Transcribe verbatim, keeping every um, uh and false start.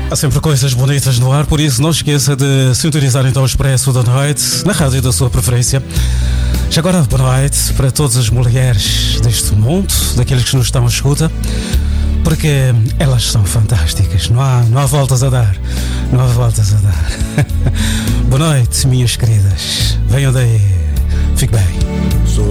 Há sempre coisas bonitas no ar, por isso não esqueça de sintonizar então o Expresso da Noite na rádio da sua preferência. Já agora, boa noite para todas as mulheres deste mundo, daqueles que nos estão à escuta, porque elas são fantásticas, não há, não há voltas a dar, não há voltas a dar. Boa noite, minhas queridas, venham daí, fique bem.